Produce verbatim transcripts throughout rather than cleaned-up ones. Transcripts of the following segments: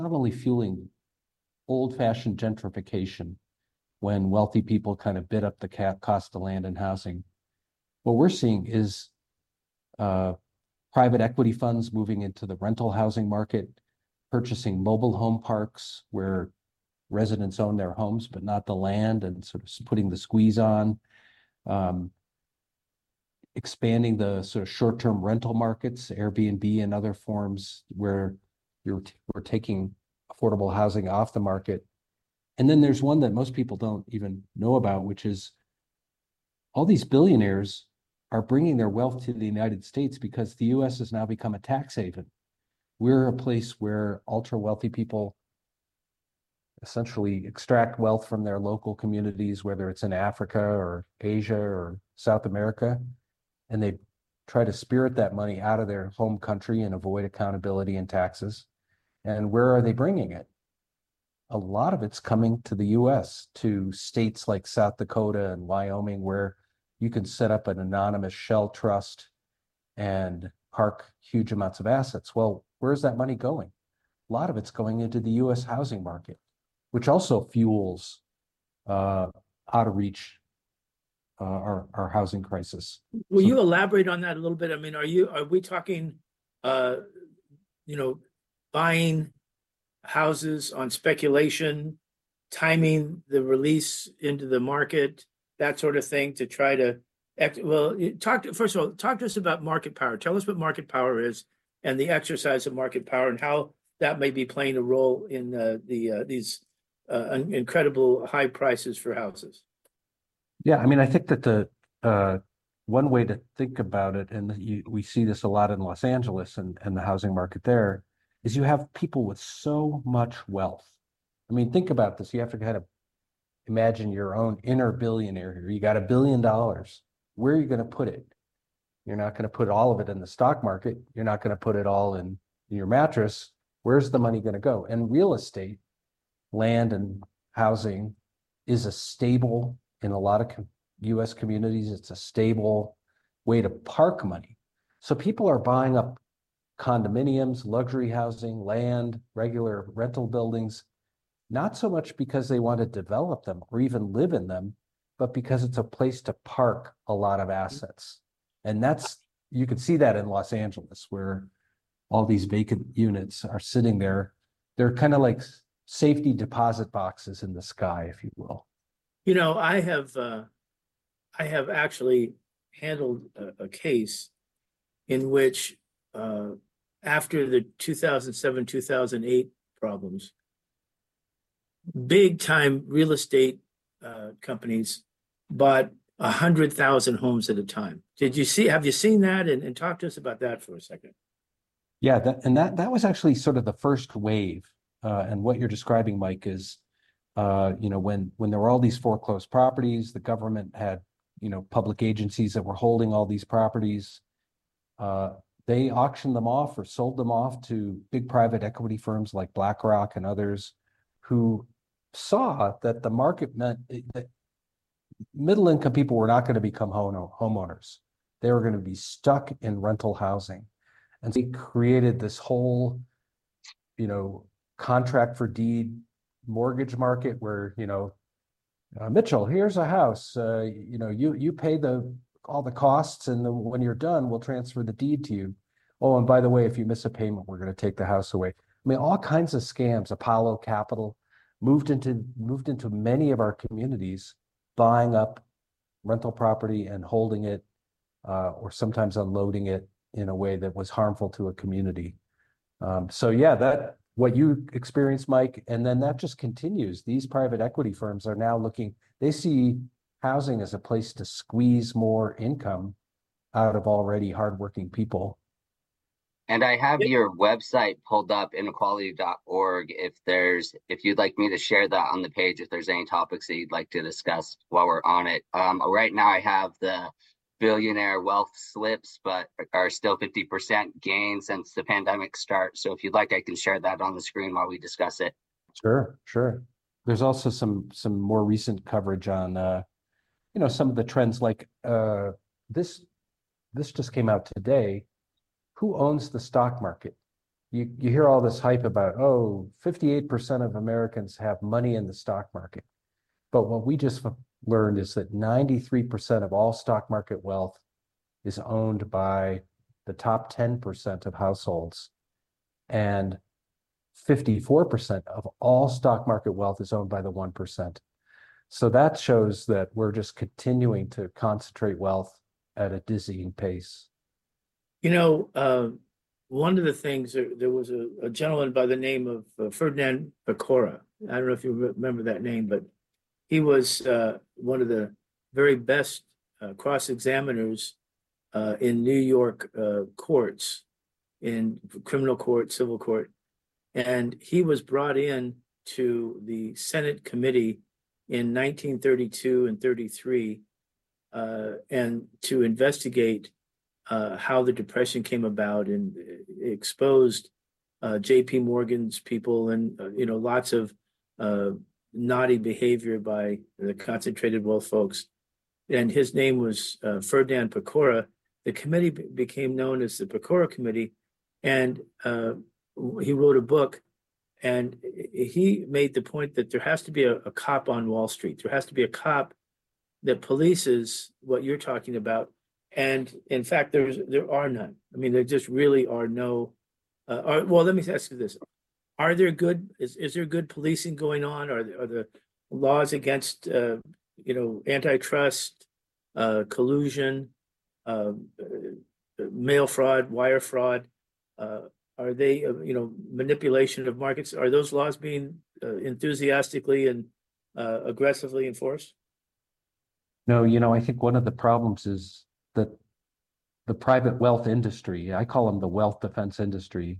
not only fueling old-fashioned gentrification when wealthy people kind of bid up the cap cost of land and housing. What we're seeing is uh, private equity funds moving into the rental housing market, purchasing mobile home parks where residents own their homes, but not the land, and sort of putting the squeeze on, um, expanding the sort of short-term rental markets, Airbnb and other forms where you're we're taking affordable housing off the market. And then there's one that most people don't even know about, which is all these billionaires are bringing their wealth to the United States because the U S has now become a tax haven. We're a place where ultra wealthy people essentially extract wealth from their local communities, whether it's in Africa or Asia or South America, and they try to spirit that money out of their home country and avoid accountability and taxes. And where are they bringing it? A lot of it's coming to the U S, to states like South Dakota and Wyoming, where you can set up an anonymous shell trust and park huge amounts of assets. Well, where's that money going? A lot of it's going into the U S housing market, which also fuels uh, out of reach uh, our, our housing crisis. Will so, you elaborate on that a little bit? I mean, are you are we talking, uh, you know, buying houses on speculation, timing the release into the market, that sort of thing, to try to well talk to, first of all, talk to us about market power. Tell us what market power is and the exercise of market power and how that may be playing a role in uh, the uh, these uh, incredible high prices for houses. Yeah, I mean, I think that the uh, one way to think about it, and you, we see this a lot in Los Angeles and, and the housing market there, is you have people with so much wealth. I mean, think about this. You have to kind of imagine your own inner billionaire here. You got a billion dollars. Where are you going to put it? You're not going to put all of it in the stock market. You're not going to put it all in your mattress. Where's the money going to go? And real estate, land and housing is a stable, in a lot of U S communities, it's a stable way to park money. So people are buying up condominiums, luxury housing, land, regular rental buildings, not so much because they want to develop them or even live in them, but because it's a place to park a lot of assets. And that's, you can see that in Los Angeles, where all these vacant units are sitting there. They're kind of like safety deposit boxes in the sky, if you will. You know, I have uh, I have actually handled a, a case in which uh, after the two thousand seven, two thousand eight problems, big time real estate uh, companies bought a hundred thousand homes at a time. Did you see, have you seen that? And, and talk to us about that for a second. Yeah, that, and that that was actually sort of the first wave. Uh, and what you're describing, Mike, is Uh, you know, when when there were all these foreclosed properties, the government had, you know, public agencies that were holding all these properties. Uh, they auctioned them off or sold them off to big private equity firms like BlackRock and others, who saw that the market meant that middle income people were not going to become home homeowners. They were going to be stuck in rental housing, and they created this whole, you know, contract for deed mortgage market where, you know, uh, Mitchell, here's a house, uh, you know, you you pay the all the costs, and the, when you're done, we'll transfer the deed to you. Oh, and by the way, if you miss a payment, we're going to take the house away. I mean, all kinds of scams. Apollo Capital moved into moved into many of our communities, buying up rental property and holding it, uh, or sometimes unloading it in a way that was harmful to a community. Um, so yeah, that what you experienced, Mike, and then that just continues. These private equity firms are now looking, they see housing as a place to squeeze more income out of already hardworking people. And I have your website pulled up, inequality dot org. If there's, if you'd like me to share that on the page, if there's any topics that you'd like to discuss while we're on it. Um, right now I have the billionaire wealth slips, but are still fifty percent gain since the pandemic start. So if you'd like, I can share that on the screen while we discuss it. Sure, sure. There's also some some more recent coverage on, uh, you know, some of the trends, like uh, this. This just came out today. Who owns the stock market? you, you hear all this hype about, oh, fifty-eight percent of Americans have money in the stock market. But what we just learned is that ninety-three percent of all stock market wealth is owned by the top ten percent of households. And fifty-four percent of all stock market wealth is owned by the one percent. So that shows that we're just continuing to concentrate wealth at a dizzying pace. You know, uh, one of the things, there, there was a, a gentleman by the name of uh, Ferdinand Pecora. I don't know if you remember that name, but he was uh, one of the very best uh, cross-examiners uh, in New York uh, courts, in criminal court, civil court. And he was brought in to the Senate committee in nineteen thirty-two and thirty-three uh, and to investigate uh, how the Depression came about, and exposed uh, J P Morgan's people and, uh, you know, lots of uh, naughty behavior by the concentrated wealth folks. And his name was uh, Ferdinand Pecora. The committee became known as the Pecora Committee, and uh, he wrote a book, and he made the point that there has to be a, a cop on Wall Street. There has to be a cop that polices what you're talking about. And in fact, there's there are none. I mean, there just really are no. Uh, are, well, let me ask you this: Are there good? Is is there good policing going on? Are there, are the laws against uh, you know antitrust, uh, collusion, uh, mail fraud, wire fraud? Uh, Are they, uh, you know, manipulation of markets? Are those laws being uh, enthusiastically and uh, aggressively enforced? No, you know, I think one of the problems is that the private wealth industry, I call them the wealth defense industry,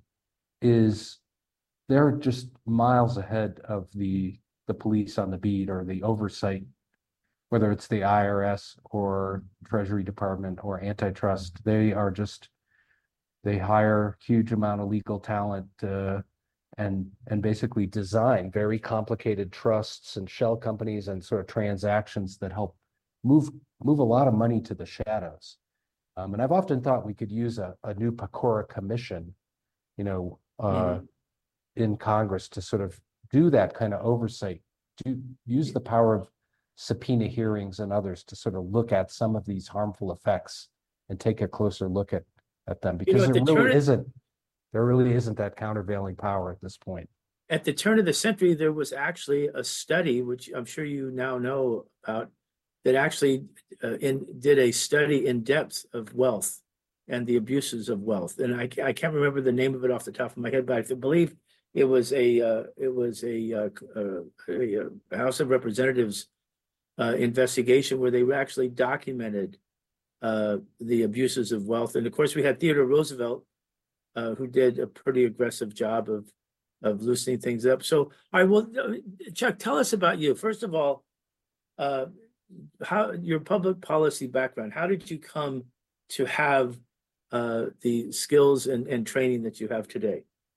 is they're just miles ahead of the the police on the beat or the oversight, whether it's the I R S or Treasury Department or antitrust. They are just They hire huge amount of legal talent uh, and and basically design very complicated trusts and shell companies and sort of transactions that help move move a lot of money to the shadows. Um, and I've often thought we could use a, a new Pecora commission, you know, uh, mm-hmm. in Congress to sort of do that kind of oversight, to use the power of subpoena hearings and others to sort of look at some of these harmful effects and take a closer look at at them, because you know, there really isn't there really isn't that countervailing power at this point. At the turn of the century, there was actually a study, which I'm sure you now know about, that actually uh, in, did a study in depth of wealth and the abuses of wealth. And I, I can't remember the name of it off the top of my head, but I believe it was a uh, it was a, uh, a, a House of Representatives uh, investigation where they actually documented Uh, the abuses of wealth. And of course, we had Theodore Roosevelt, uh, who did a pretty aggressive job of of loosening things up. So, all right, well, Chuck, tell us about you. First of all, uh, how your public policy background. How did you come to have uh, the skills and, and training that you have today?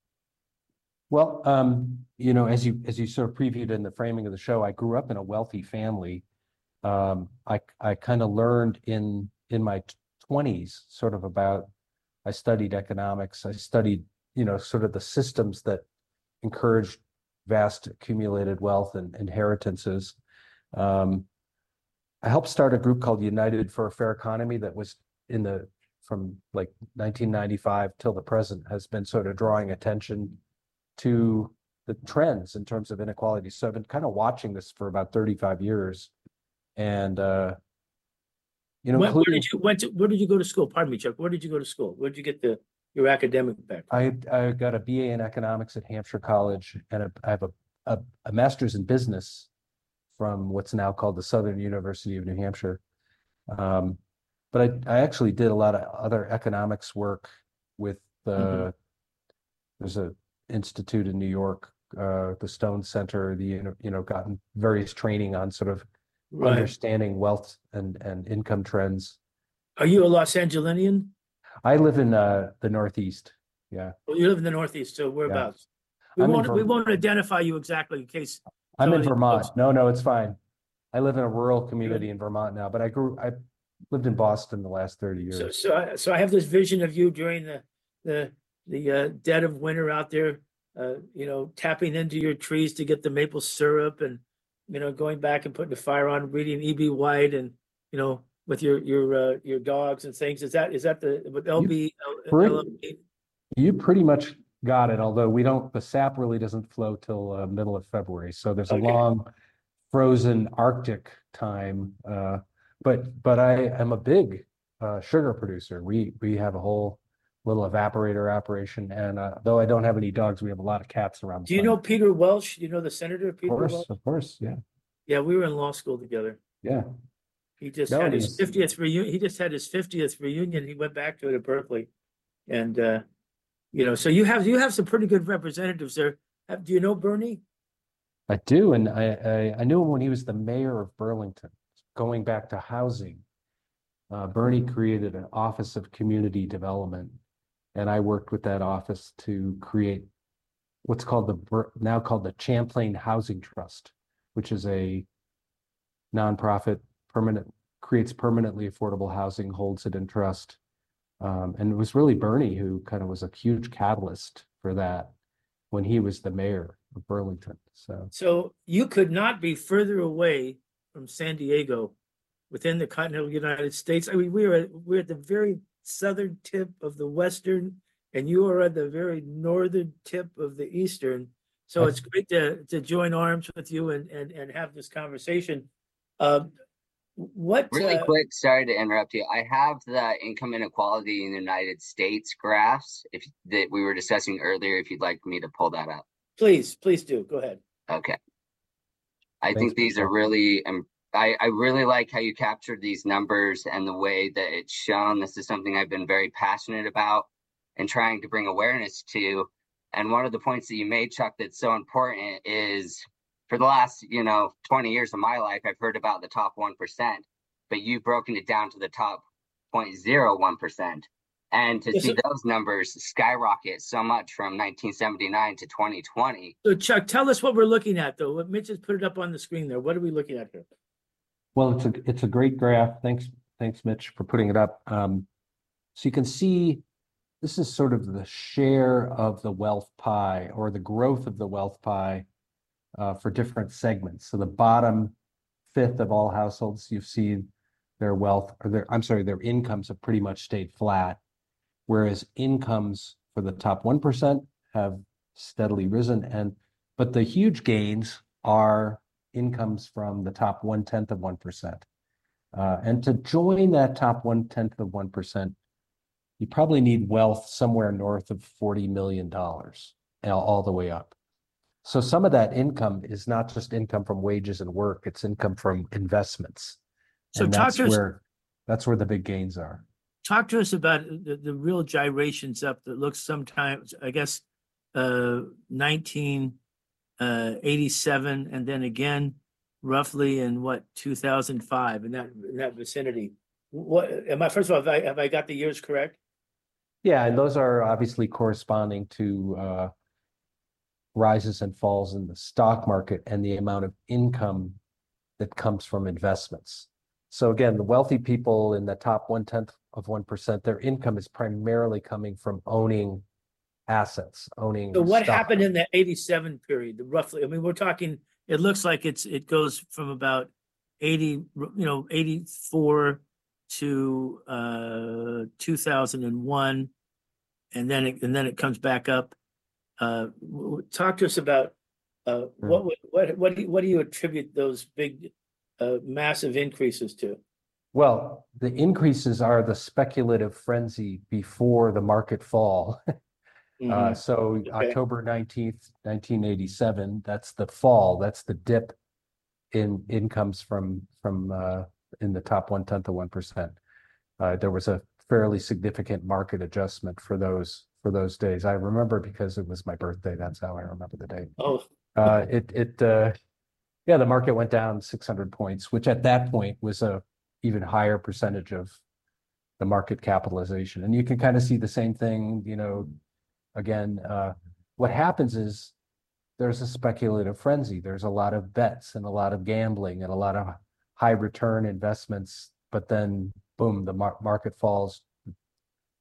Well, um, you know, as you as you sort of previewed in the framing of the show, I grew up in a wealthy family. Um, I I kind of learned in in my twenties, sort of about, I studied economics. I studied, you know, sort of the systems that encouraged vast accumulated wealth and inheritances. Um, I helped start a group called United for a Fair Economy that was in the, from like nineteen ninety-five till the present, has been sort of drawing attention to the trends in terms of inequality. So I've been kind of watching this for about thirty-five years. And, uh, you know, where, where did you went to, where did you go to school? Pardon me, Chuck. Where did you go to school? Where did you get the your academic background? I I got a B A in economics at Hampshire College, and a, I have a, a a master's in business from what's now called the Southern University of New Hampshire. Um, but I I actually did a lot of other economics work with the mm-hmm. there's a institute in New York, uh, the Stone Center. The you know gotten various training on sort of Right. understanding wealth and, and income trends. Are you a Los Angelinian? I live in uh, the Northeast. Yeah. Well, you live in the Northeast, so whereabouts? Yeah. We won't we won't identify you exactly in case. I'm in Vermont. Folks... No, no, it's fine. I live in a rural community in Vermont now, but I grew I lived in Boston the last thirty years. So so I, so I have this vision of you during the the the uh, dead of winter out there, uh, you know, tapping into your trees to get the maple syrup and, you know, going back and putting the fire on, reading E B. White and, you know, with your, your, uh, your dogs and things. Is that, is that the, with L B? Pretty- You pretty much got it, although we don't, the sap really doesn't flow till uh, middle of February. So there's a Okay. long frozen Arctic time. Uh, but, but I am a big uh, sugar producer. We, we have a whole little evaporator operation. And uh, though I don't have any dogs, we have a lot of cats around. the Do you know planet. Peter Welch? Do you know the senator, Of Peter course, Welch? of course, yeah, Yeah, we were in law school together. yeah. He just No, had his he's- fiftieth reunion. He just had his fiftieth reunion. He went back to it at Berkeley. And, uh, you know, so you have, you have some pretty good representatives there. Have, do you know Bernie? I do, and I, I I knew him when he was the mayor of Burlington. Going back to housing, uh, Bernie created an Office of Community Development, and I worked with that office to create what's called the Bur- now called the Champlain Housing Trust, which is a nonprofit permanent creates permanently affordable housing, holds it in trust. Um, and it was really Bernie who kind of was a huge catalyst for that when he was the mayor of Burlington. So So you could not be further away from San Diego within the continental United States. I mean, we are, we're at the very southern tip of the western, and you are at the very northern tip of the eastern. So it's great to, to join arms with you and, and, and have this conversation. Um, what, Really uh, quick, sorry to interrupt you. I have the income inequality in the United States graphs if that we were discussing earlier, if you'd like me to pull that up. please, please do. Go ahead. Okay. I Thanks, think these are Michelle. really, um, I, I really like how you captured these numbers and the way that it's shown. This is something I've been very passionate about and trying to bring awareness to. And one of the points that you made, Chuck, that's so important is for the last, you know, twenty years of my life, I've heard about the top one percent, but you've broken it down to the top zero point zero one percent. And to Yes, see sir. those numbers skyrocket so much from nineteen seventy-nine to twenty twenty. So Chuck, tell us what we're looking at though. What Mitch has put it up on the screen there. What are we looking at here? Well, it's a it's a great graph. Thanks, thanks, Mitch, for putting it up. Um, so you can see this is sort of the share of the wealth pie or the growth of the wealth pie uh, for different segments. So the bottom fifth of all households, you've seen their wealth or their I'm sorry, their incomes have pretty much stayed flat, whereas incomes for the top one percent have steadily risen. And but the huge gains are incomes from the top one tenth of one percent. Uh, and to join that top one tenth of one percent, you probably need wealth somewhere north of forty million dollars, all, all the way up. So some of that income is not just income from wages and work; it's income from investments. So And talk that's to us, where that's where the big gains are. talk to us about the, the real gyrations up that looks sometimes, I guess, uh, nineteen eighty-seven, and then again, roughly in what, two thousand five, in that, in that vicinity. What, am I, first of all, have I, have I got the years correct? Yeah, and those are obviously corresponding to uh, rises and falls in the stock market and the amount of income that comes from investments. So again, the wealthy people in the top one tenth of one percent, their income is primarily coming from owning assets, owning. So what stock. happened in that eighty-seven period, roughly? I mean, we're talking, it looks like it's, it goes from about eighty, you know, eighty-four to uh two thousand one, and then it, and then it comes back up. Uh, w- w- talk to us about uh what would- what what do you, what do you attribute those big uh massive increases to? Well, the increases are the speculative frenzy before the market fall. Uh, Mhm. so Okay. October nineteenth, nineteen eighty-seven, that's the fall, that's the dip in incomes from from uh, in the top one tenth of one percent. Uh, there was a fairly significant market adjustment for those for those days. I remember because it was my birthday. That's how I remember the date. Oh, Uh, it it uh, yeah, the market went down six hundred points, which at that point was a even higher percentage of the market capitalization. And you can kind of see the same thing, you know, again, uh, what happens is there's a speculative frenzy. There's a lot of bets and a lot of gambling and a lot of high return investments, but then boom, the mar- market falls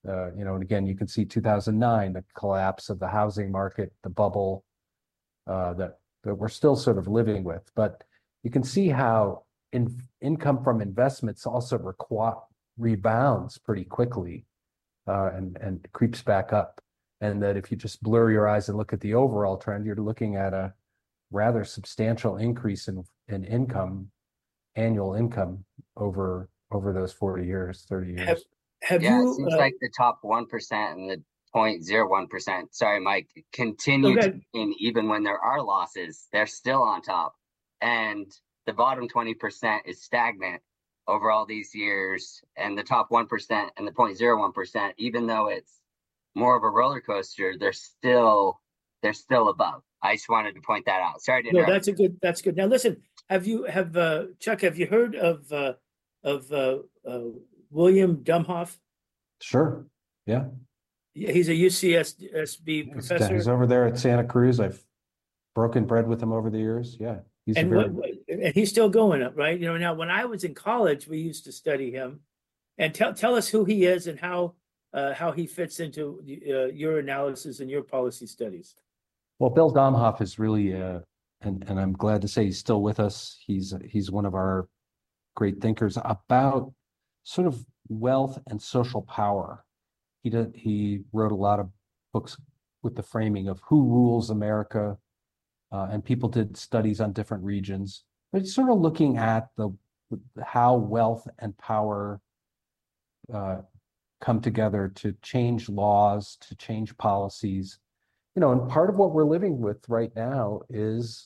Uh, you know, and again, you can see two thousand nine, the collapse of the housing market, the bubble uh, that that we're still sort of living with. But you can see how in, income from investments also require rebounds pretty quickly uh, and and creeps back up. And that if you just blur your eyes and look at the overall trend, you're looking at a rather substantial increase in in income, annual income over over those forty years, thirty Have, years. have Yeah, it you, seems uh, like the top one percent and the zero point zero one percent, sorry, Mike, continue to okay, gain even when there are losses. They're still on top. And the bottom twenty percent is stagnant over all these years. And the top one percent and the zero point zero one percent, even though it's more of a roller coaster, they're still they're still above. I just wanted to point that out. Sorry to no, interrupt. that's a good, that's good. Now, listen, have you, have, uh, Chuck, have you heard of, uh, of, uh, uh, William Dumhoff? Sure. Yeah. Yeah, he's a U C S B He's, professor. he's over there at Santa Cruz. I've broken bread with him over the years. Yeah. He's a And very, what, and he's still going up, right? You know, now when I was in college, we used to study him. And tell tell us who he is and how uh, how he fits into uh, your analysis and your policy studies. well, Bill Domhoff is really, uh, and, and I'm glad to say he's still with us. He's, he's one of our great thinkers about sort of wealth and social power. He did, he wrote a lot of books with the framing of who rules America, uh, and people did studies on different regions. But it's sort of looking at the how wealth and power uh, come together to change laws, to change policies. You know, and part of what we're living with right now is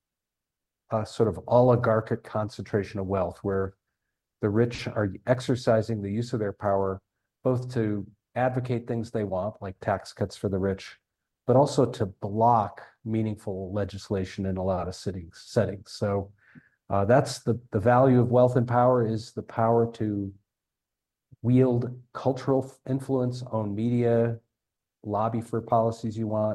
a sort of oligarchic concentration of wealth, where the rich are exercising the use of their power both to advocate things they want, like tax cuts for the rich, but also to block meaningful legislation in a lot of settings. settings. So uh, that's the, the value of wealth and power, is the power to wield cultural influence, own media, lobby for policies you want.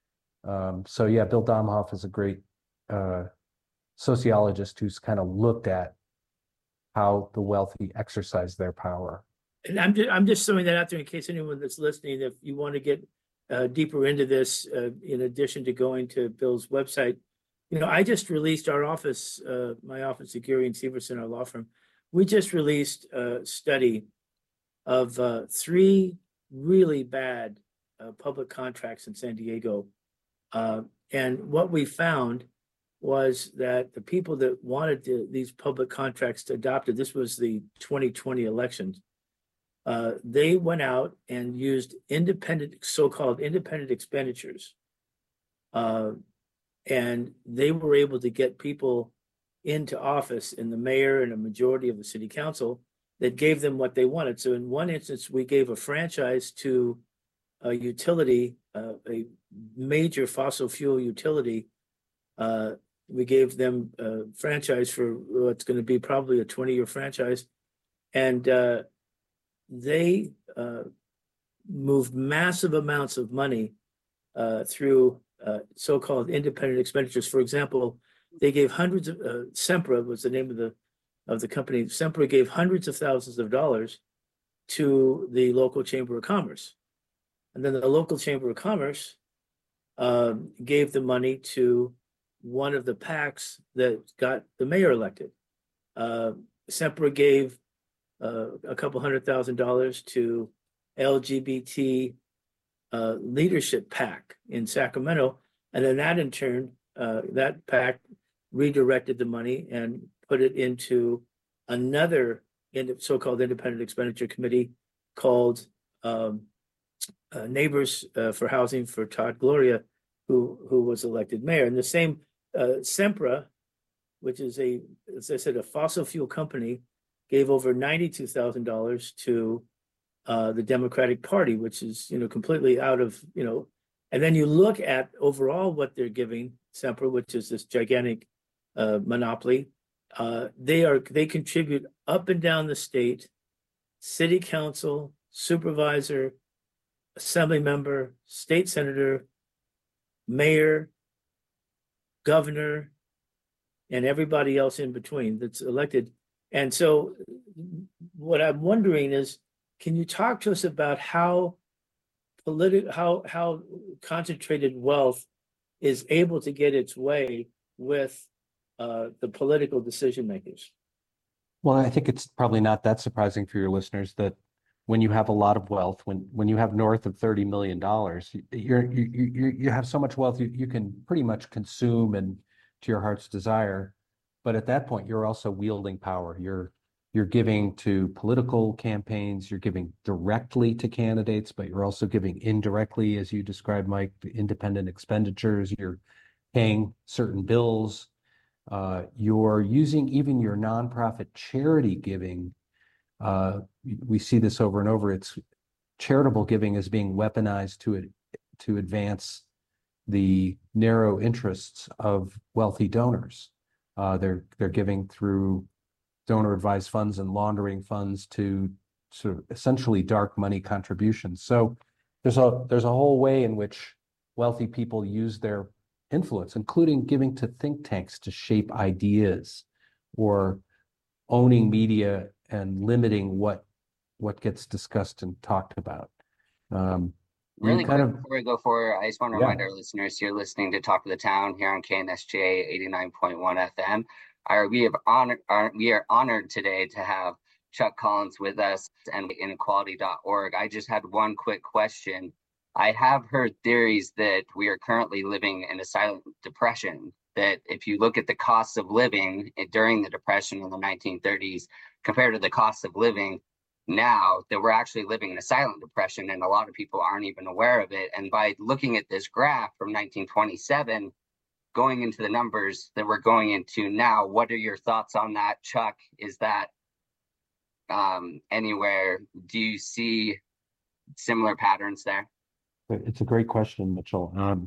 Um, so yeah, Bill Domhoff is a great uh, sociologist who's kind of looked at how the wealthy exercise their power. And I'm just, I'm just throwing that out there in case anyone that's listening, if you want to get uh, deeper into this, uh, in addition to going to Bill's website, you know, I just released our office, uh, my office at Geary and Severson, our law firm. We just released a study of uh, three really bad uh, public contracts in San Diego. Uh, and what we found was that the people that wanted to, these public contracts adopted, this was the twenty twenty elections, uh, they went out and used independent, so-called independent expenditures. Uh, and they were able to get people into office in the mayor and a majority of the city council that gave them what they wanted. So in one instance, we gave a franchise to a utility, uh, a major fossil fuel utility. Uh, we gave them a franchise for what's going to be probably a twenty-year franchise. And uh, they uh, moved massive amounts of money uh, through uh, so-called independent expenditures. For example, they gave hundreds of, uh, Sempra was the name of the of the company. Sempra gave hundreds of thousands of dollars to the local Chamber of Commerce. And then the local Chamber of Commerce uh, gave the money to one of the PACs that got the mayor elected. Uh, Sempra gave uh, a couple hundred thousand dollars to L G B T uh, leadership PAC in Sacramento. And then that in turn, uh, that PAC redirected the money and put it into another so-called independent expenditure committee called um, uh, Neighbors uh, for Housing for Todd Gloria, who who was elected mayor. And the same uh, Sempra, which is a, as I said, a fossil fuel company, gave over ninety-two thousand dollars to uh, the Democratic Party, which is, you know, completely out of, you know, and then you look at overall what they're giving Sempra, which is this gigantic uh, monopoly. Uh, they are, they contribute up and down the state, city council, supervisor, assembly member, state senator, mayor, governor, and everybody else in between that's elected. And so what I'm wondering is, can you talk to us about how political, how, how concentrated wealth is able to get its way with uh, the political decision makers? Well, I think it's probably not that surprising for your listeners that when you have a lot of wealth, when when you have north of thirty million dollars, you're you you you have so much wealth you, you can pretty much consume and to your heart's desire. But at that point, you're also wielding power. You're you're giving to political campaigns, you're giving directly to candidates, but you're also giving indirectly, as you described, Mike, the independent expenditures, you're paying certain bills. Uh, you're using even your nonprofit charity giving. Uh, we see this over and over. It's charitable giving is being weaponized to it to advance the narrow interests of wealthy donors. Uh, they're they're giving through donor advised funds and laundering funds to sort of essentially dark money contributions. So there's a there's a whole way in which wealthy people use their influence, including giving to think tanks to shape ideas or owning media and limiting what what gets discussed and talked about. Um, Really kind quick of, before we go forward, I just want to yeah. remind our listeners you're listening to Talk of the Town here on K N S J eighty-nine point one F M. Our, we have honored, our, we are honored today to have Chuck Collins with us and inequality dot org. I just had one quick question. I have heard theories that we are currently living in a silent depression, that if you look at the cost of living during the depression in the nineteen thirties compared to the cost of living now, that we're actually living in a silent depression and a lot of people aren't even aware of it. And by looking at this graph from nineteen twenty-seven, going into the numbers that we're going into now, what are your thoughts on that, Chuck? Is that um, anywhere, do you see similar patterns there? It's a great question, Mitchell. Um,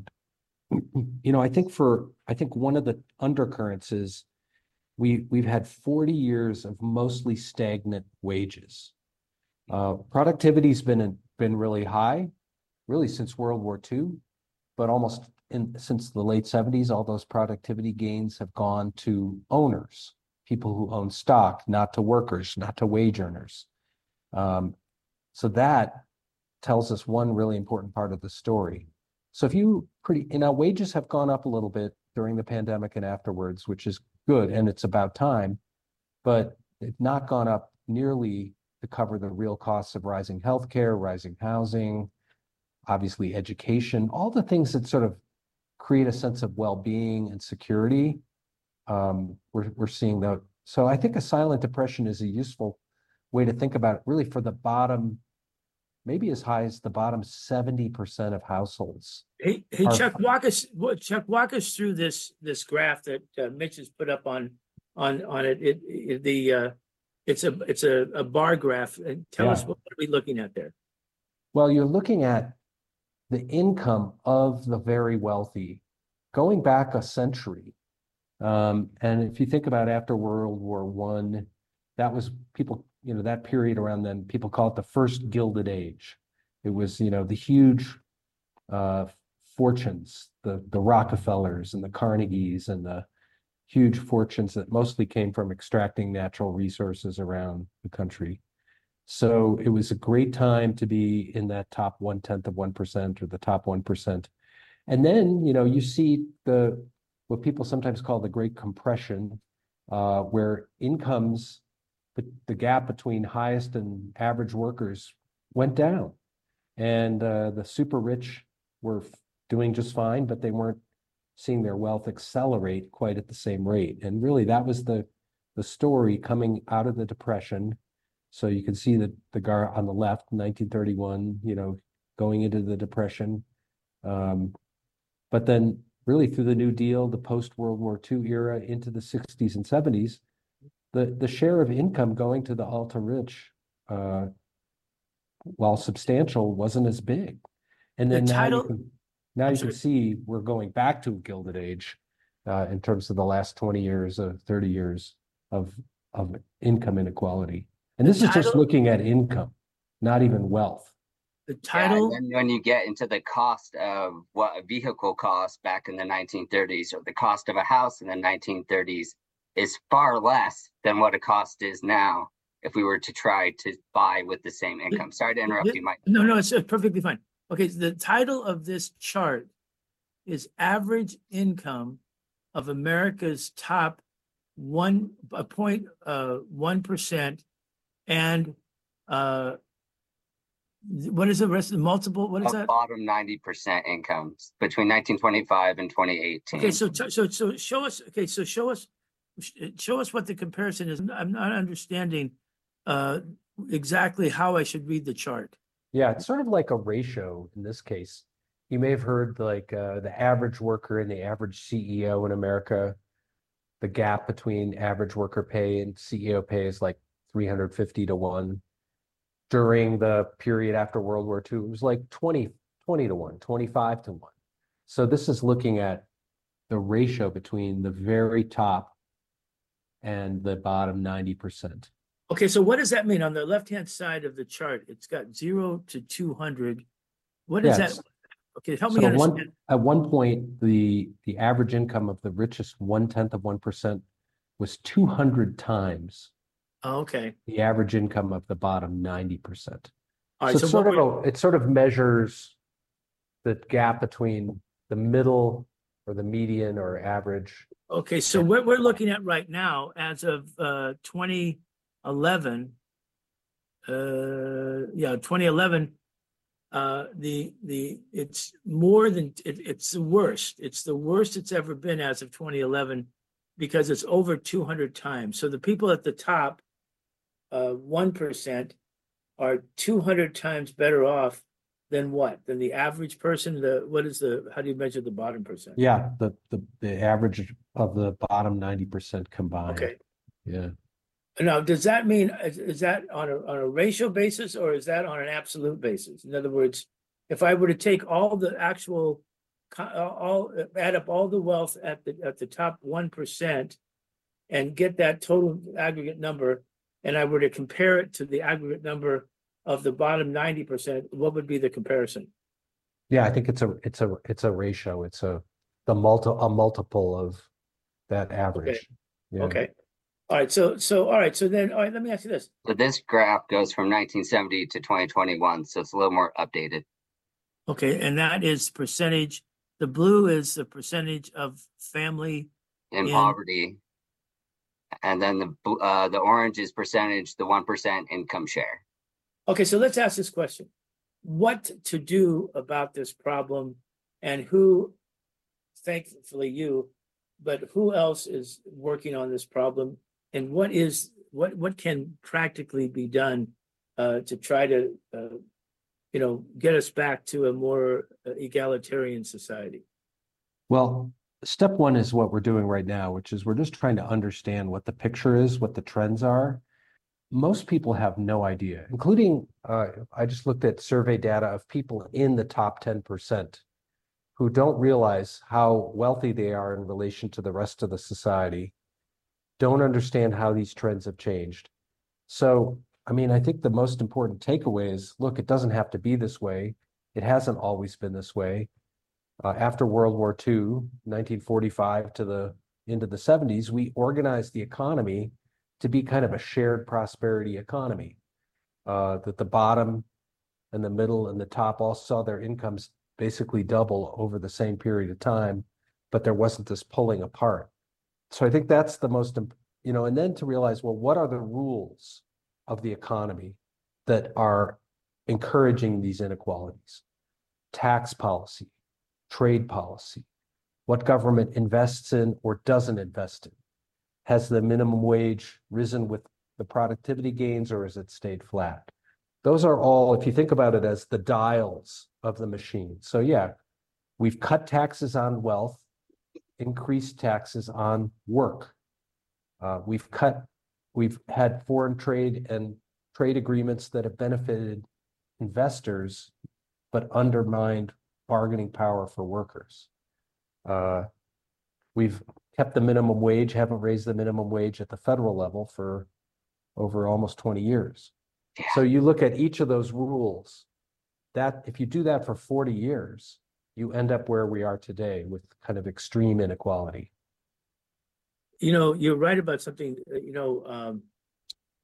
you know, I think for I think one of the undercurrents is we we've had forty years of mostly stagnant wages. Uh, productivity's been been really high, really since World War Two, but almost in since the late seventies, all those productivity gains have gone to owners, people who own stock, not to workers, not to wage earners. Um, so that tells us one really important part of the story. So if you pretty, you know, wages have gone up a little bit during the pandemic and afterwards, which is good, and it's about time, but they've not gone up nearly to cover the real costs of rising healthcare, rising housing, obviously education, all the things that sort of create a sense of well-being and security. Um, we're, we're seeing that. So I think a silent depression is a useful way to think about it, really for the bottom, maybe as high as the bottom seventy percent of households. Hey, hey, are, Chuck, walk us, Chuck, walk us through this, this graph that uh, Mitch has put up on, on, on it. It, it the, uh, it's a, it's a, a bar graph. And tell Yeah. us what are we looking at there? Well, you're looking at the income of the very wealthy going back a century. Um, and if you think about after World War One, that was people, you know, that period around then, people call it the first Gilded Age. It was, you know, the huge uh, fortunes, the the Rockefellers and the Carnegies and the huge fortunes that mostly came from extracting natural resources around the country. So it was a great time to be in that top one tenth of one percent or the top one percent. And then, you know, you see the what people sometimes call the Great Compression, uh, where incomes, but the gap between highest and average workers went down. And uh, the super rich were doing just fine, but they weren't seeing their wealth accelerate quite at the same rate. And really, that was the the story coming out of the Depression. So you can see the the gar on the left, nineteen thirty-one, you know, going into the Depression. Um, but then really through the New Deal, the post-World War Two era into the sixties and seventies, the, the share of income going to the ultra-rich, uh, while substantial, wasn't as big. And then The now title- you can, now I'm you can sorry. see we're going back to a Gilded Age uh, in terms of the last twenty years, of thirty years of, of income inequality. And this is just title- looking at income, not even wealth. The Yeah, title, and then when you get into the cost of what a vehicle cost back in the nineteen thirties, or the cost of a house in the nineteen thirties, is far less than what a cost is now. if we were to try to buy with the same income. Sorry to interrupt you, Mike. No, no, it's uh, perfectly fine. Okay, so the title of this chart is Average Income of America's Top One a point uh one percent and uh what is the rest of the multiple? What is Of that? bottom ninety percent incomes between nineteen twenty-five and twenty eighteen. Okay, so so so show us. Okay, so show us show us what the comparison is. I'm not understanding uh exactly how I should read the chart. Yeah, it's sort of like a ratio in this case. You may have heard like uh, the average worker and the average C E O in America. The gap between average worker pay and C E O pay is like three hundred fifty to one. During the period after World War Two, it was like twenty, twenty to one, twenty-five to one. So this is looking at the ratio between the very top and the bottom ninety percent. Okay, so what does that mean? On the left-hand side of the chart, it's got zero to two hundred. What is Yes. that? Okay, help So me at one, understand. at one point, the, the average income of the richest one-tenth of one percent was two hundred times Oh, okay. the average income of the bottom ninety percent. All So right, it's so sort what of we're- a, it sort of measures the gap between the middle or the median or average. okay, so what we're looking at right now, as of uh twenty eleven, uh yeah, twenty eleven, uh the the it's more than it, it's the worst. It's the worst it's ever been as of twenty eleven because it's over two hundred times. So the people at the top, uh one percent, are two hundred times better off than what? Than the average person? The what is the how do you measure the bottom percent? Yeah, the, the, the average of the bottom ninety percent combined. Okay. Yeah. Now, does that mean, is, is that on a, on a ratio basis or is that on an absolute basis? In other words, if I were to take all the actual, co- uh, all, add up all the wealth at the, at the top one percent and get that total aggregate number, and I were to compare it to the aggregate number of the bottom ninety percent, what would be the comparison? Yeah, I think it's a, it's a, it's a ratio. It's a, the multi, a multiple of that average. Yeah. Okay. All right, so, so, all right, so then, all right, let me ask you this. So this graph goes from nineteen seventy to twenty twenty-one, so it's a little more updated. Okay, and that is percentage, the blue is the percentage of family. In In- poverty. And then the bl- uh the orange is percentage, the one percent income share. Okay, so let's ask this question. What to do about this problem and who, thankfully you, but who else is working on this problem? And what is, what, what can practically be done uh, to try to, uh, you know, get us back to a more uh, egalitarian society? Well, step one is what we're doing right now, which is we're just trying to understand what the picture is, what the trends are. Most people have no idea, including, uh, I just looked at survey data of people in the top ten percent who don't realize how wealthy they are in relation to the rest of the society, don't understand how these trends have changed. So, I mean, I think the most important takeaway is, look, it doesn't have to be this way. It hasn't always been this way. Uh, after World War Two, nineteen forty-five to the into the seventies, we organized the economy to be kind of a shared prosperity economy. Uh, that the bottom and the middle and the top all saw their incomes basically double over the same period of time, but there wasn't this pulling apart. So I think that's the most, you know, and then to realize, well, what are the rules of the economy that are encouraging these inequalities? Tax policy, trade policy, what government invests in or doesn't invest in. Has the minimum wage risen with the productivity gains or has it stayed flat? Those are all, if you think about it as the dials of the machine. So yeah, we've cut taxes on wealth, increased taxes on work. Uh, we've cut, we've had foreign trade and trade agreements that have benefited investors, but undermined bargaining power for workers. Uh, we've kept the minimum wage, haven't raised the minimum wage at the federal level for over almost twenty years. So you look at each of those rules, that if you do that for forty years, you end up where we are today with kind of extreme inequality. You know, you're right about something, uh, you know, um,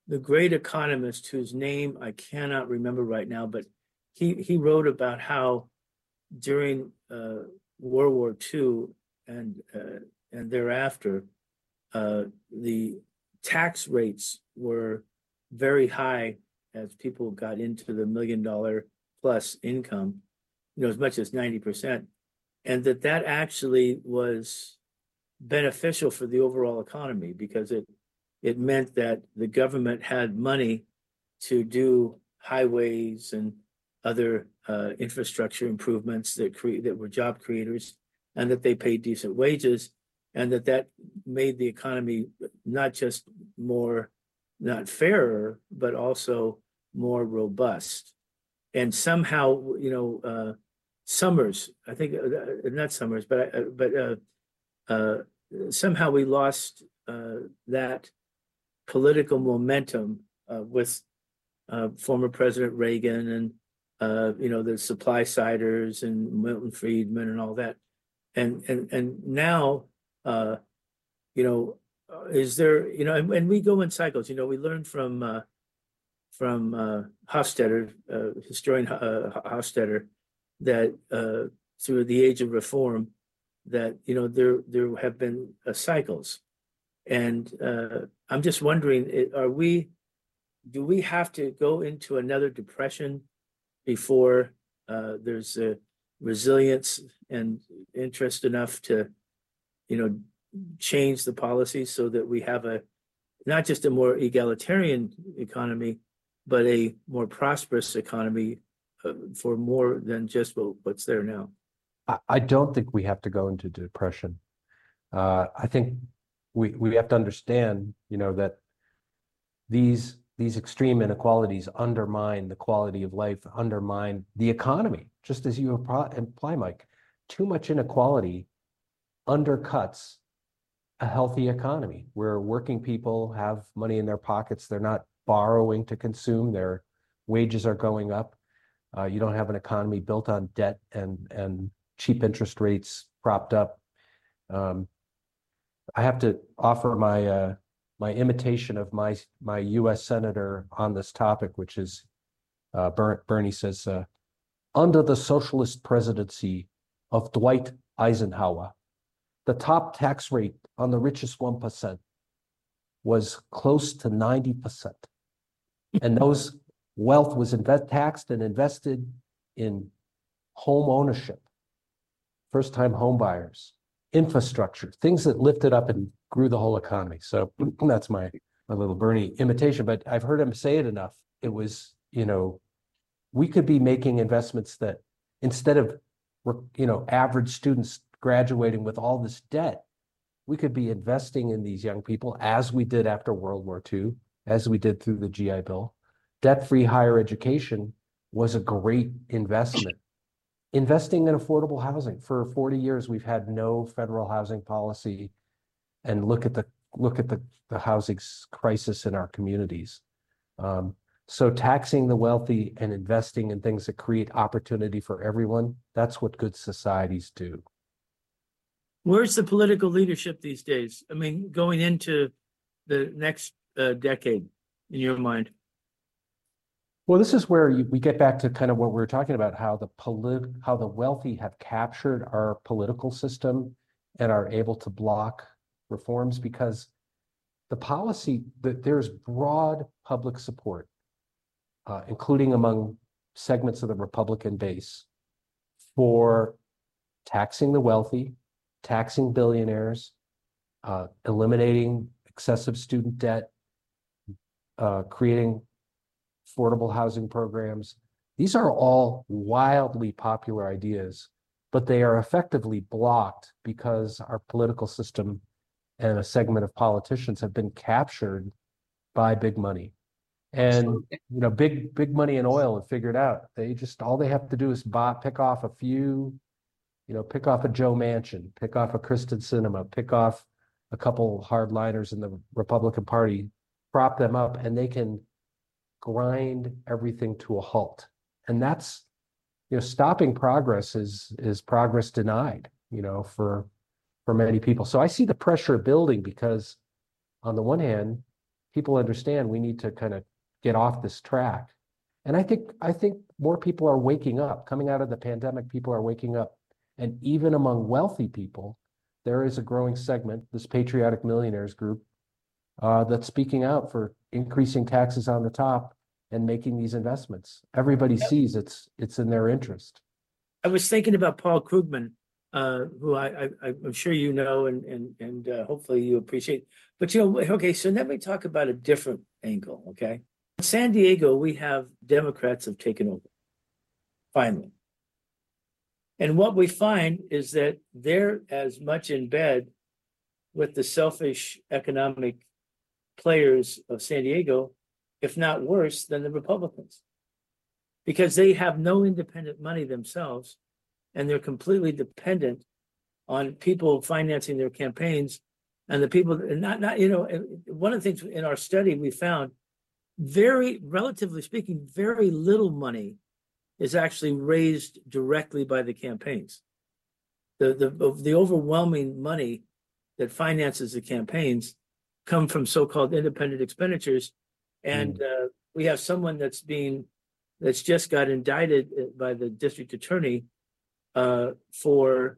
the great economist whose name I cannot remember right now, but he, he wrote about how during uh, World War Two and uh, and thereafter, uh, the tax rates were very high as people got into the million dollar plus income, you know, as much as ninety percent, and that that actually was beneficial for the overall economy because it it meant that the government had money to do highways and other uh, infrastructure improvements that create that were job creators, and that they paid decent wages, and that that made the economy not just more not fairer but also more robust. And somehow, you know, uh, Summers, I think uh, not Summers, but uh, but uh, uh, somehow we lost uh, that political momentum uh, with uh, former President Reagan and uh, you know the supply siders and Milton Friedman and all that, and and and now uh, you know uh, is there you know and, and we go in cycles. You know, we learn from uh, from uh, Hofstadter, uh, historian uh, Hofstadter, that uh, through the age of reform, that you know there there have been uh, cycles, and uh, I'm just wondering, are we do we have to go into another depression before uh, there's a resilience and interest enough to you know change the policy so that we have a not just a more egalitarian economy, but a more prosperous economy uh, for more than just what, what's there now? I, I don't think we have to go into depression. Uh, I think we we have to understand, you know, that these these extreme inequalities undermine the quality of life, undermine the economy, just as you imply, Mike. Too much inequality undercuts a healthy economy where working people have money in their pockets. They're not borrowing to consume. Their wages are going up. Uh, you don't have an economy built on debt and and cheap interest rates propped up. Um, I have to offer my uh, my imitation of my my U S senator on this topic, which is uh, Bernie says, uh, under the socialist presidency of Dwight Eisenhower, the top tax rate on the richest one percent was close to ninety percent. And those wealth was invest, taxed and invested in home ownership, first-time home buyers, infrastructure, things that lifted up and grew the whole economy. So that's my, my little Bernie imitation, but I've heard him say it enough. It was, you know, we could be making investments that instead of, you know, average students graduating with all this debt, we could be investing in these young people as we did after World War Two, as we did through the G I Bill. Debt-free higher education was a great investment. Investing in affordable housing. For forty years, we've had no federal housing policy, and look at the look at the, the housing crisis in our communities. Um, so taxing the wealthy and investing in things that create opportunity for everyone, that's what good societies do. Where's the political leadership these days? I mean, going into the next uh, decade, in your mind? Well, this is where you, we get back to kind of what we were talking about, how the polit how the wealthy have captured our political system and are able to block reforms, because the policy that there's broad public support, uh, including among segments of the Republican base, for taxing the wealthy, taxing billionaires, uh, eliminating excessive student debt, uh, creating affordable housing programs. These are all wildly popular ideas, but they are effectively blocked because our political system and a segment of politicians have been captured by big money. And you know, big big money and oil have figured out they just all they have to do is buy, pick off a few, you know, pick off a Joe Manchin, pick off a Kristen Sinema, pick off a couple hardliners in the Republican Party, prop them up, and they can grind everything to a halt. And that's, you know, stopping progress is is progress denied, you know, for for many people. So I see the pressure building because on the one hand, people understand we need to kind of get off this track. And I think I think more people are waking up. Coming out of the pandemic, people are waking up. And even among wealthy people, there is a growing segment, this patriotic millionaires group, uh, that's speaking out for increasing taxes on the top and making these investments. Everybody Yep. sees it's it's in their interest. I was thinking about Paul Krugman, uh, who I, I, I'm sure you know, and, and, and, uh, hopefully you appreciate. But you know, okay, so let me talk about a different angle, okay? In San Diego, we have Democrats have taken over, finally. And what we find is that they're as much in bed with the selfish economic players of San Diego, if not worse, than the Republicans. Because they have no independent money themselves, and they're completely dependent on people financing their campaigns. And the people, and not, not, you know, one of the things in our study we found, very, relatively speaking, very little money is actually raised directly by the campaigns. The, the, the overwhelming money that finances the campaigns come from so-called independent expenditures. And mm. uh, we have someone that's being, that's just got indicted by the district attorney uh, for,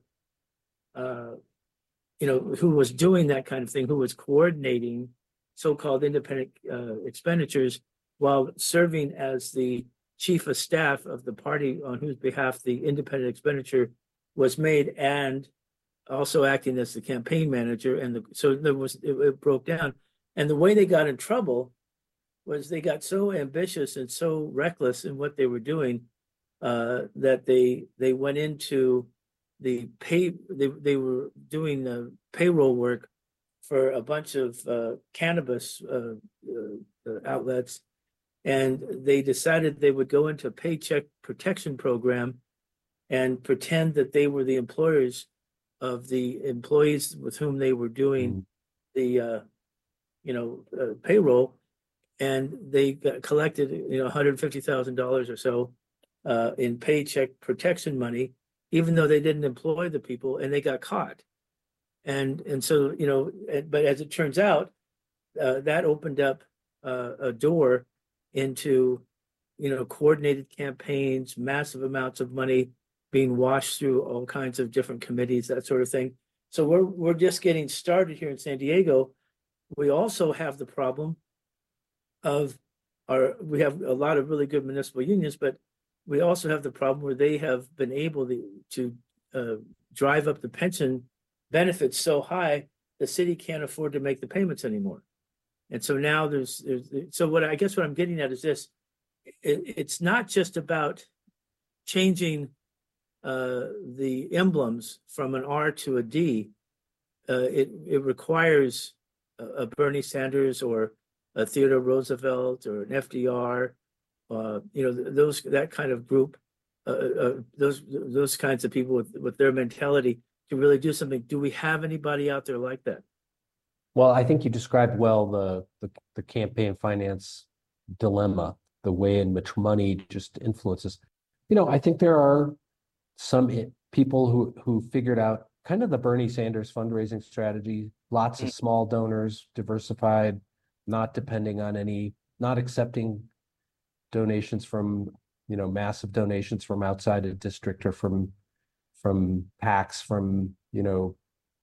uh, you know, who was doing that kind of thing, who was coordinating so-called independent uh, expenditures while serving as the chief of staff of the party on whose behalf the independent expenditure was made, and also acting as the campaign manager. And the, so there was, it, it broke down. And the way they got in trouble was they got so ambitious and so reckless in what they were doing uh, that they they went into the pay, they, they were doing the payroll work for a bunch of uh, cannabis uh, uh, outlets. And they decided they would go into a paycheck protection program and pretend that they were the employers of the employees with whom they were doing mm. the, uh, you know, uh, payroll. And they got collected, you know, one hundred fifty thousand dollars or so uh, in paycheck protection money, even though they didn't employ the people, and they got caught. And and so, you know, but as it turns out, uh, that opened up uh, a door into, you know, coordinated campaigns, massive amounts of money being washed through all kinds of different committees, that sort of thing. So we're we're just getting started here in San Diego. We also have the problem of our, we have a lot of really good municipal unions, but we also have the problem where they have been able to, to uh, drive up the pension benefits so high, the city can't afford to make the payments anymore. And so now there's, there's so what I guess what I'm getting at is this, it, it's not just about changing uh, the emblems from an R to a D. Uh, it, it requires a, a Bernie Sanders or a Theodore Roosevelt or an F D R, uh, you know, those, that kind of group, uh, uh, those, those kinds of people with, with their mentality to really do something. Do we have anybody out there like that? Well, I think you described well the, the, the campaign finance dilemma, the way in which money just influences. You know, I think there are some people who, who figured out kind of the Bernie Sanders fundraising strategy, lots of small donors, diversified, not depending on any, not accepting donations from, you know, massive donations from outside a district or from, from PACs, from, you know,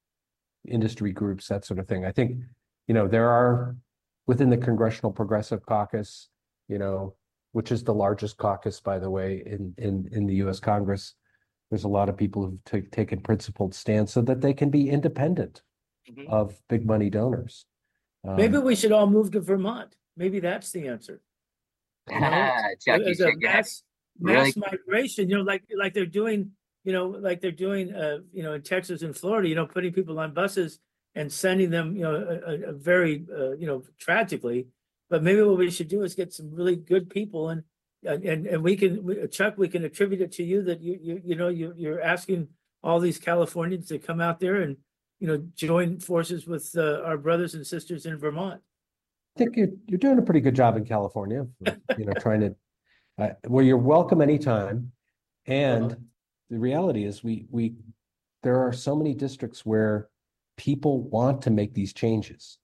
industry groups, that sort of thing. I think, you know, there are within the Congressional Progressive Caucus, you know, which is the largest caucus, by the way, in, in, in the U S Congress, there's a lot of people who've t- taken principled stands so that they can be independent mm-hmm. of big money donors. Um, Maybe we should all move to Vermont. Maybe that's the answer. You know, Chucky, as a mass, mass really? migration, you know, like like they're doing, you know, like they're doing, uh, you know, in Texas and Florida, you know, putting people on buses and sending them, you know, a, a very, uh, you know, tragically. But maybe what we should do is get some really good people, and and and we can, Chuck, we can attribute it to you that you you you know you you're asking all these Californians to come out there and, you know, join forces with uh, our brothers and sisters in Vermont. I think you're, you're doing a pretty good job in California, you know, trying to, uh, well, you're welcome anytime. And uh-huh. the reality is we, we, there are so many districts where people want to make these changes.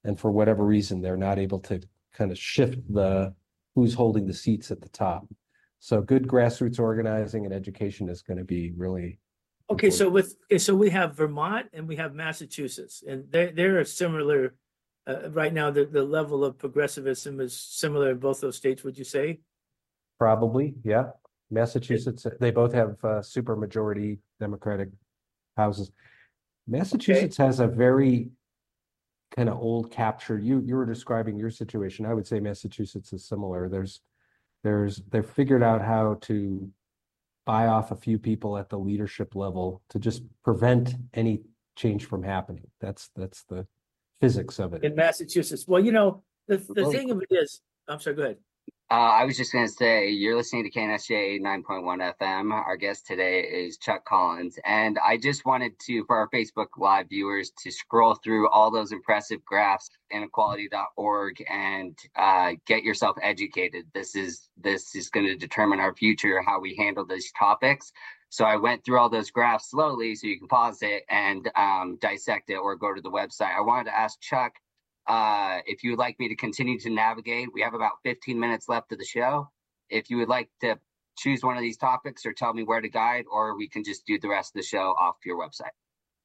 And for whatever reason, they're not able to kind of shift the who's holding the seats at the top. So good grassroots organizing and education is going to be really Okay, so important. with, okay, so we have Vermont and we have Massachusetts, and they're, they're a similar, uh, right now, the, the level of progressivism is similar in both those states, would you say? Probably, yeah. Massachusetts, they both have uh, super majority Democratic houses. Massachusetts has a very kind of old capture. You you were describing your situation. I would say Massachusetts is similar. There's there's they've figured out how to buy off a few people at the leadership level to just prevent any change from happening. That's that's the physics of it. In Massachusetts, well, you know, the, the Really thing of it is, I'm sorry, go ahead. Uh, I was just going to say, you're listening to K N S J nine point one F M. Our guest today is Chuck Collins. And I just wanted to, for our Facebook Live viewers, to scroll through all those impressive graphs, inequality dot org, and uh, get yourself educated. This is this is going to determine our future, how we handle these topics. So I went through all those graphs slowly, so you can pause it and um, dissect it or go to the website. I wanted to ask Chuck, Uh, if you would like me to continue to navigate, we have about fifteen minutes left of the show. If you would like to choose one of these topics or tell me where to guide, or we can just do the rest of the show off your website.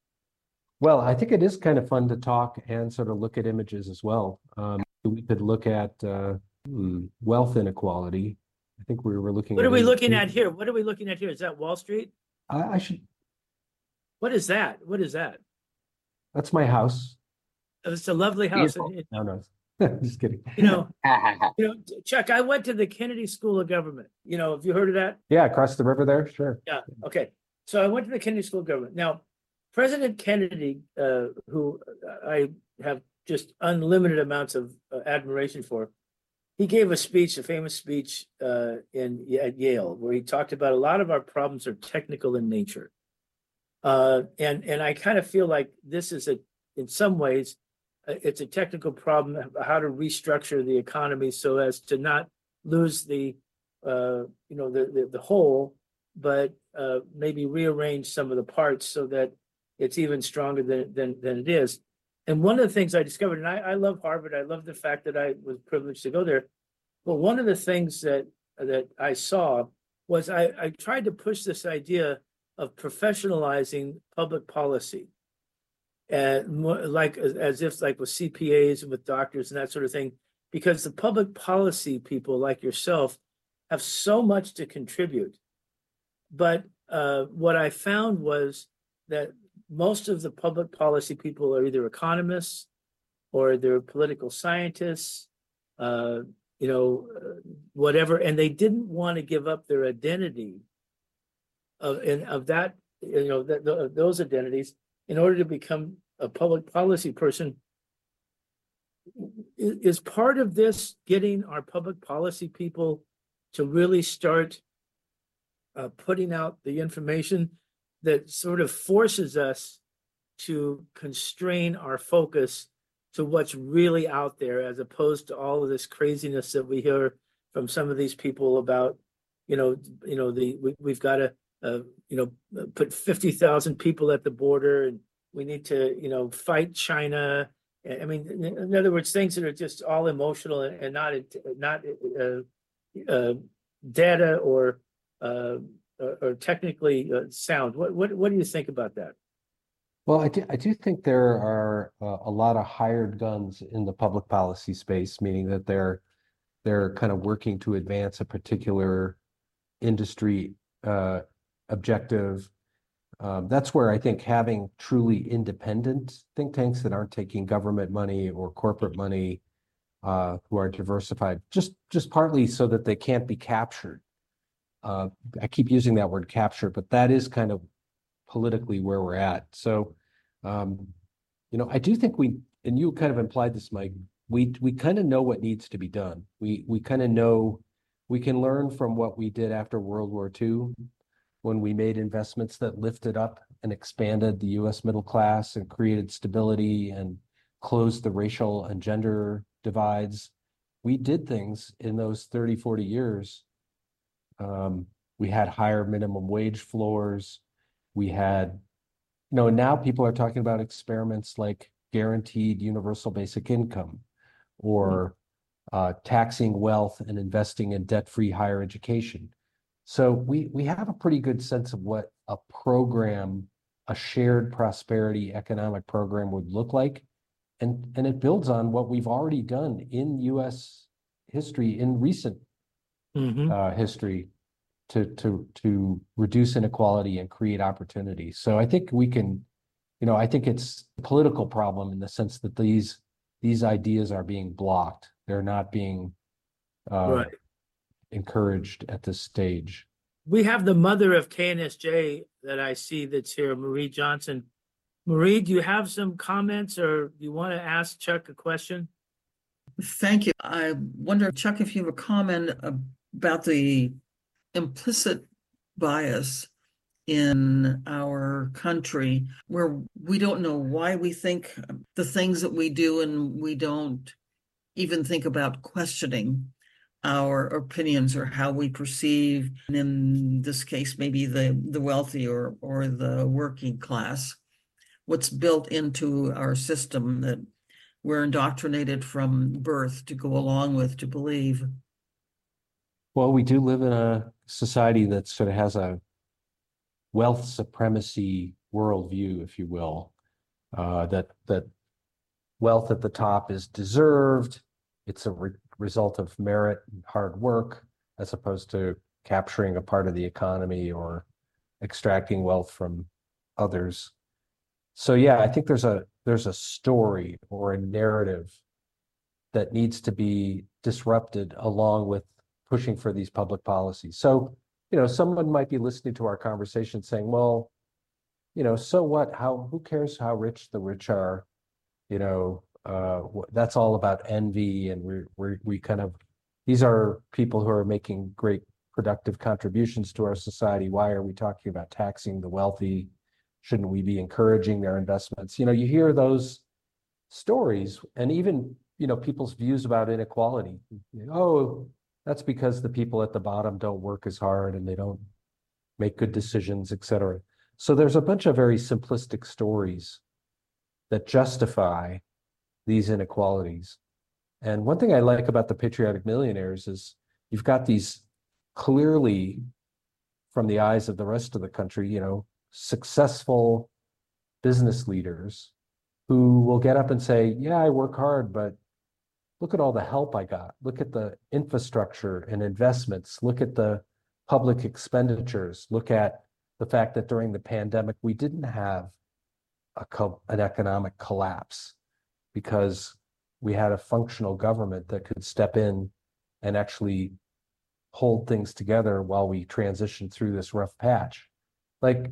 Well, I think it is kind of fun to talk and sort of look at images as well. Um, we could look at uh, hmm, wealth inequality. I think we were looking What at are we looking inequality. at here? What are we looking at here? Is that Wall Street? I, I should, What is that? What is that? that's my house. It's a lovely house. Beautiful. And, No, no, just kidding. You know, you know, Chuck, I went to the Kennedy School of Government. You know, have you heard of that? Yeah, across the river there, sure. Yeah. Okay. So I went to the Kennedy School of Government. Now, President Kennedy, uh, who I have just unlimited amounts of uh, admiration for, he gave a speech, a famous speech uh, in at Yale, where he talked about a lot of our problems are technical in nature, uh, and and I kind of feel like this is a, in some ways, uh, it's a technical problem how to restructure the economy so as to not lose the, uh, you know, the the, the whole, but uh, maybe rearrange some of the parts so that it's even stronger than than than it is. And one of the things I discovered, and I, I love Harvard, I love the fact that I was privileged to go there. But one of the things that that I saw was I, I tried to push this idea of professionalizing public policy, and more like as if like with C P As and with doctors and that sort of thing, because the public policy people like yourself have so much to contribute. But uh, what I found was that most of the public policy people are either economists or they're political scientists, uh, you know, uh, whatever, and they didn't want to give up their identity of and of that, you know, that the, those identities in order to become a public policy person. Is, is part of this getting our public policy people to really start uh, putting out the information that sort of forces us to constrain our focus to what's really out there, as opposed to all of this craziness that we hear from some of these people about, you know, you know, the we, we've got to, uh, you know, put fifty thousand people at the border, and we need to, you know, fight China. I mean, in, in other words, things that are just all emotional and, and not not uh, uh, data or uh, or, or technically uh, sound. What what what do you think about that? Well, I do, I do think there are uh, a lot of hired guns in the public policy space, meaning that they're they're kind of working to advance a particular industry uh, objective. Um, that's where I think having truly independent think tanks that aren't taking government money or corporate money, uh, who are diversified, just just partly so that they can't be captured. Uh, I keep using that word capture, but that is kind of politically where we're at. So, um, you know, I do think we, and you kind of implied this, Mike, we we kind of know what needs to be done. We we kind of know we can learn from what we did after World War Two, when we made investments that lifted up and expanded the U S middle class and created stability and closed the racial and gender divides. We did things in those thirty, forty years. Um, we had higher minimum wage floors. We had, you know, now people are talking about experiments like guaranteed universal basic income, or uh, taxing wealth and investing in debt-free higher education. So we we have a pretty good sense of what a program, a shared prosperity economic program would look like. And, and it builds on what we've already done in U S history, in recent Mhm. uh, history, to to to reduce inequality and create opportunity. So I think we can, you know, I think it's a political problem in the sense that these these ideas are being blocked. They're not being uh, Right. encouraged at this stage. We have the mother of K N S J that I see that's here, Marie Johnson. Marie, do you have some comments or you want to ask Chuck a question? Thank you. I wonder, Chuck, if you have a comment about the implicit bias in our country where we don't know why we think the things that we do, and we don't even think about questioning our opinions or how we perceive, and in this case, maybe the, the wealthy or, or the working class, what's built into our system that we're indoctrinated from birth to go along with, to believe. Well, we do live in a society that sort of has a wealth supremacy worldview, if you will, uh, that that wealth at the top is deserved. It's a re result of merit and hard work, as opposed to capturing a part of the economy or extracting wealth from others. So yeah, I think there's a there's a story or a narrative that needs to be disrupted along with pushing for these public policies. So, you know, someone might be listening to our conversation saying, well, you know, so what? How, who cares how rich the rich are? You know, uh, that's all about envy. And we we we kind of, these are people who are making great productive contributions to our society. Why are we talking about taxing the wealthy? Shouldn't we be encouraging their investments? You know, you hear those stories, and even, you know, people's views about inequality. Oh, that's because the people at the bottom don't work as hard and they don't make good decisions, et cetera. So there's a bunch of very simplistic stories that justify these inequalities. And one thing I like about the patriotic millionaires is you've got these clearly, from the eyes of the rest of the country, you know, successful business leaders who will get up and say, yeah, I work hard, but look at all the help I got. Look at the infrastructure and investments. Look at the public expenditures. Look at the fact that during the pandemic, we didn't have a co an economic collapse because we had a functional government that could step in and actually hold things together while we transition through this rough patch. Like,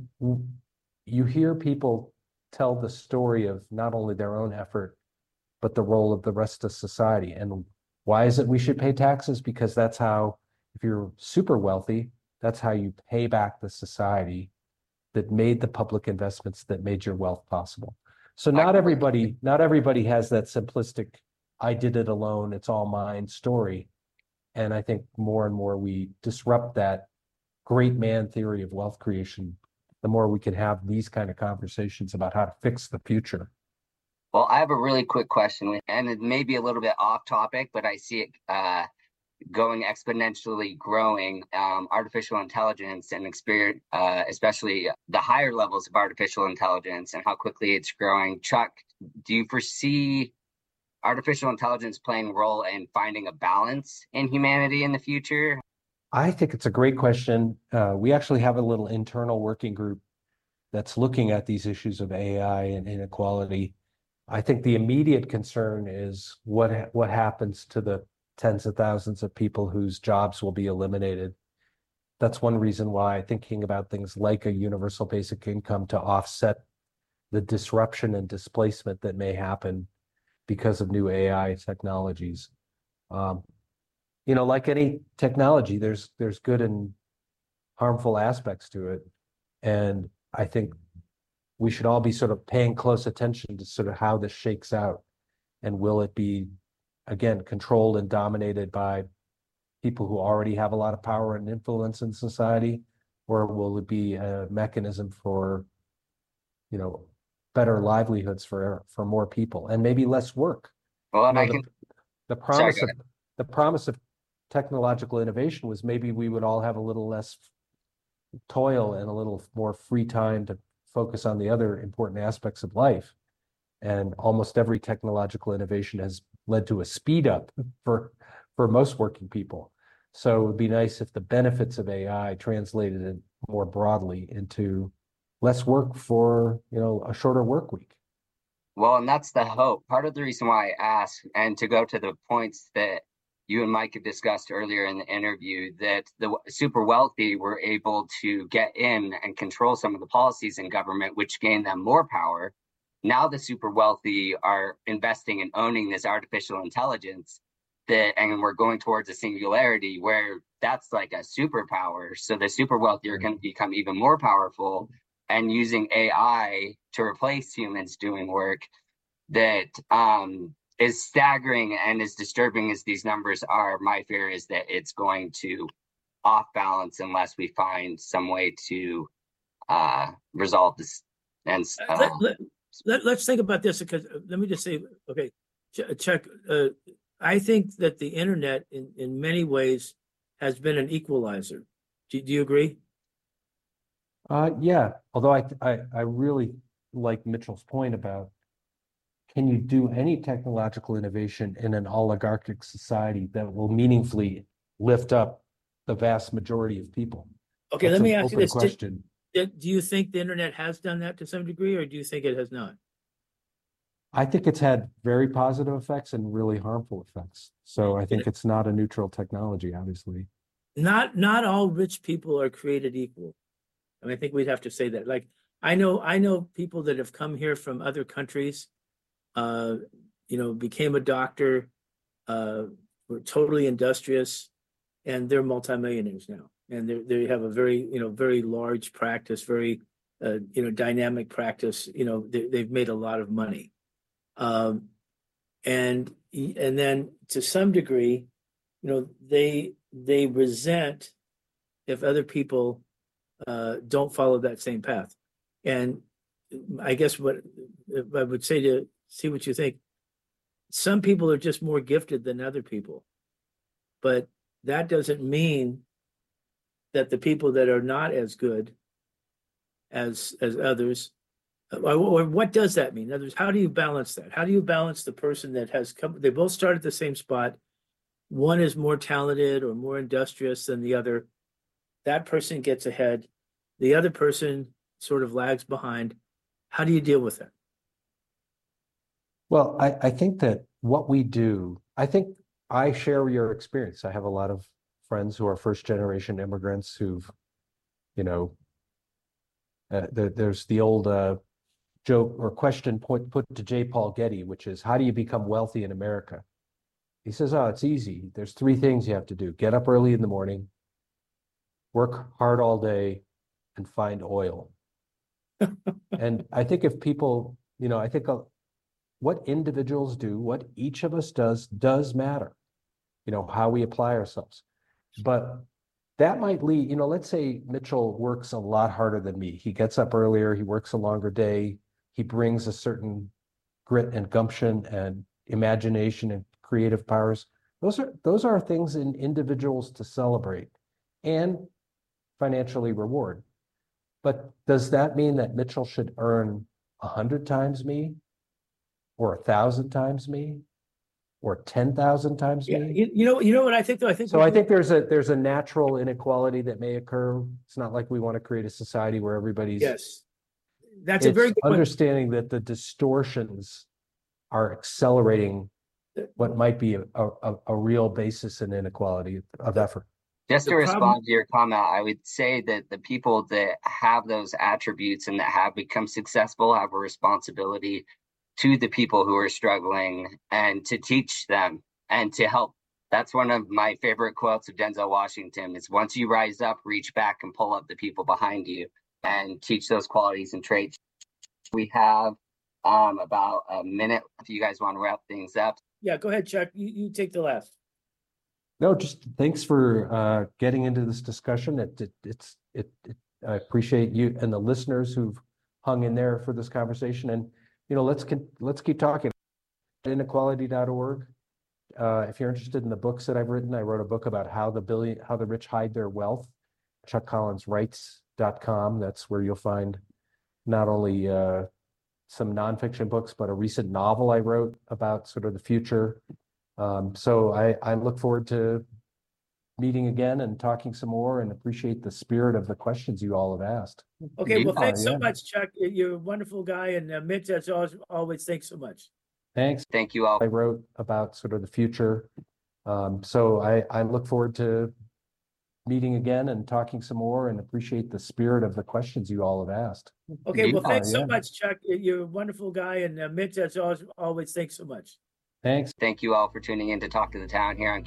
you hear people tell the story of not only their own effort, but the role of the rest of society. And why is it we should pay taxes? Because that's how, if you're super wealthy, that's how you pay back the society that made the public investments that made your wealth possible. So not everybody, not everybody has that simplistic, I did it alone, it's all mine story. And I think more and more we disrupt that great man theory of wealth creation, the more we can have these kind of conversations about how to fix the future. Well, I have a really quick question, and it may be a little bit off topic, but I see it uh, going exponentially growing. Um, artificial intelligence and experience, uh, especially the higher levels of artificial intelligence and how quickly it's growing. Chuck, do you foresee artificial intelligence playing a role in finding a balance in humanity in the future? I think it's a great question. Uh, we actually have a little internal working group that's looking at these issues of A I and inequality. I think the immediate concern is what what happens to the tens of thousands of people whose jobs will be eliminated. That's one reason why thinking about things like a universal basic income to offset the disruption and displacement that may happen because of new A I technologies. Um, you know, like any technology, there's there's good and harmful aspects to it. And I think we should all be sort of paying close attention to sort of how this shakes out. And will it be, again, controlled and dominated by people who already have a lot of power and influence in society? Or will it be a mechanism for, you know, better livelihoods for for more people and maybe less work. Well, You and know, I the, can, the sorry, promise go of ahead. the promise of technological innovation was maybe we would all have a little less toil and a little more free time to focus on the other important aspects of life. And almost every technological innovation has led to a speed up for for most working people. So it would be nice if the benefits of A I translated it more broadly into less work for, you know, a shorter work week. Well, and that's the hope. Part of the reason why I asked, and to go to the points that you and Mike have discussed earlier in the interview, that the super wealthy were able to get in and control some of the policies in government, which gained them more power. Now the super wealthy are investing and owning this artificial intelligence that, and we're going towards a singularity where that's like a superpower. So the super wealthy are going to become even more powerful and using A I to replace humans doing work that um, is staggering and as disturbing as these numbers are. My fear is that it's going to off balance unless we find some way to uh, resolve this. And uh, let, let, let, let's think about this, because uh, let me just say, okay, ch- check. Uh, I think that the internet in, in many ways has been an equalizer. Do, do you agree? Uh, yeah, although I, I, I really like Mitchell's point about, can you do any technological innovation in an oligarchic society that will meaningfully lift up the vast majority of people? Okay, That's let me an ask you open this. Did, question. did, do you think the internet has done that to some degree, or do you think it has not? I think it's had very positive effects and really harmful effects. So I think it's not a neutral technology, obviously. Not not all rich people are created equal. I mean, I think we'd have to say that. Like, I know I know people that have come here from other countries, uh, you know, became a doctor, uh, were totally industrious, and they're multimillionaires now. And they they have a very, you know, very large practice, very, uh, you know, dynamic practice. You know, they, they've made a lot of money. Um, and and then to some degree, you know, they they resent if other people uh, don't follow that same path. And I guess what I would say, to see what you think, some people are just more gifted than other people, but that doesn't mean that the people that are not as good as as others, or, or what does that mean? In other words, how do you balance that? How do you balance the person that has come, they both start at the same spot, one is more talented or more industrious than the other, that person gets ahead, the other person sort of lags behind. How do you deal with that? Well, I, I think that what we do, I think I share your experience. I have a lot of friends who are first generation immigrants who've, you know, uh, there, there's the old uh, joke or question put, put to J. Paul Getty, which is, how do you become wealthy in America? He says, oh, it's easy. There's three things you have to do. Get up early in the morning, work hard all day, and find oil. And I think if people, you know, I think uh, what individuals do, what each of us does, does matter, you know, how we apply ourselves. But that might lead, you know, let's say Mitchell works a lot harder than me. He gets up earlier, he works a longer day, he brings a certain grit and gumption and imagination and creative powers. Those are those are things in individuals to celebrate and financially reward. But does that mean that Mitchell should earn a hundred times me, or a thousand times me, or ten thousand times Yeah, me? you, you know, you know what I think though. I think So I think there's a there's a natural inequality that may occur. It's not like we want to create a society where everybody's. Yes, that's a It's very good point. understanding that the distortions are accelerating what might be a, a, a real basis in inequality of effort. just The to respond problem- to your comment, I would say that the people that have those attributes and that have become successful have a responsibility to the people who are struggling and to teach them and to help. That's one of my favorite quotes of Denzel Washington is, once you rise up, reach back and pull up the people behind you and teach those qualities and traits. We have um, about a minute if you guys want to wrap things up. Yeah, go ahead, Chuck. You, you take the last. No, just thanks for uh, getting into this discussion. It, it it's it, it I appreciate you and the listeners who've hung in there for this conversation. And, you know, let's, con- let's keep talking. inequality dot org. Uh, if you're interested in the books that I've written, I wrote a book about how the billion, how the rich hide their wealth. chuck collins writes dot com. That's where you'll find not only uh, some nonfiction books, but a recent novel I wrote about sort of the future. Um, so I, I look forward to meeting again and talking some more, and appreciate the spirit of the questions you all have asked. Okay, well, Yeah, thanks so yeah. much, Chuck. You're a wonderful guy, and uh, Mitch, as always, always, thanks so much. Thanks. Thank you all. I wrote about sort of the future. Um, so I, I look forward to meeting again and talking some more, and appreciate the spirit of the questions you all have asked. Okay, well, Yeah, thanks so yeah. much, Chuck. You're a wonderful guy, and uh, Mitch, as always, always, thanks so much. Thanks. Thank you all for tuning in to Talk to the Town here on